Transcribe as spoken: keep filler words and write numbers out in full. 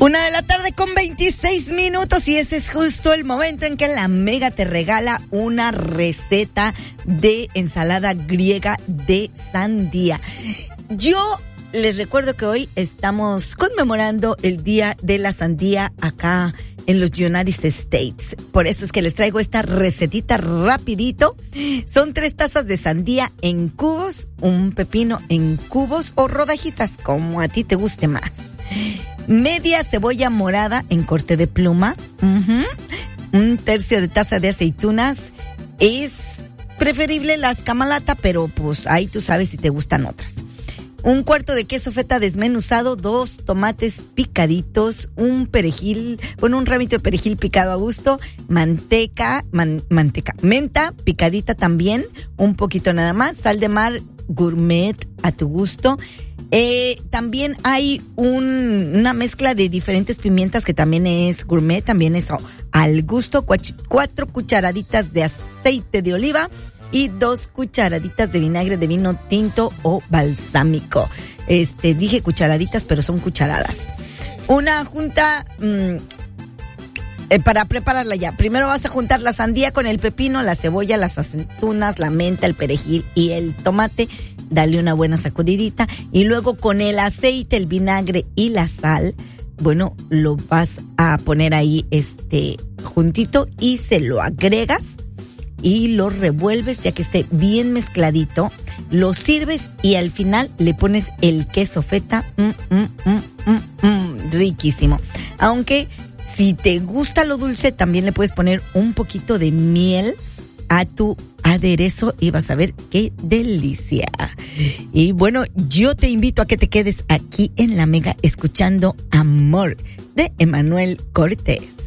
Una de la tarde con veintiséis minutos y ese es justo el momento en que la Mega te regala una receta de ensalada griega de sandía. Yo les recuerdo que hoy estamos conmemorando el Día de la Sandía acá en los United States. Por eso es que les traigo esta recetita rapidito. Son tres tazas de sandía en cubos, un pepino en cubos o rodajitas, como a ti te guste más. Media cebolla morada en corte de pluma. Uh-huh. Un tercio de taza de aceitunas. Es preferible la escamalata, pero pues ahí tú sabes si te gustan otras. Un cuarto de queso feta desmenuzado, dos tomates picaditos, un perejil, bueno, un ramito de perejil picado a gusto, manteca, man, manteca, menta picadita también, un poquito nada más, sal de mar gourmet a tu gusto. Eh, también hay un, una mezcla de diferentes pimientas que también es gourmet, también es al gusto, cuatro cucharaditas de aceite de oliva y dos cucharaditas de vinagre de vino tinto o balsámico. Este, dije cucharaditas, pero son cucharadas. Una junta mmm, eh, para prepararla ya. Primero vas a juntar la sandía con el pepino, la cebolla, las aceitunas, la menta, el perejil y el tomate. Dale una buena sacudidita y luego con el aceite, el vinagre y la sal, bueno, lo vas a poner ahí este juntito y se lo agregas y lo revuelves ya que esté bien mezcladito, lo sirves y al final le pones el queso feta, mm, mm, mm, mm, mm, riquísimo. Aunque si te gusta lo dulce, también le puedes poner un poquito de miel a tu aderezo y vas a ver qué delicia. Y bueno, yo te invito a que te quedes aquí en La Mega escuchando Amor de Emanuel Cortés.